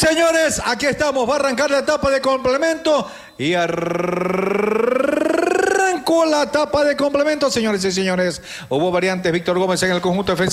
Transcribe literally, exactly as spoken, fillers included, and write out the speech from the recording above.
señores, aquí estamos. Va a arrancar la etapa de complemento y arrancó la etapa de complemento, señores y señores. Hubo variantes. Víctor Gómez en el conjunto defensivo.